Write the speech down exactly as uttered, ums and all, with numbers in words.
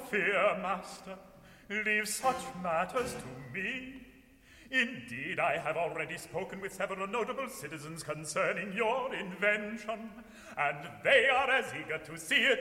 fear, master. Leave such matters to me. Indeed, I have already spoken with several notable citizens concerning your invention, and they are as eager to see it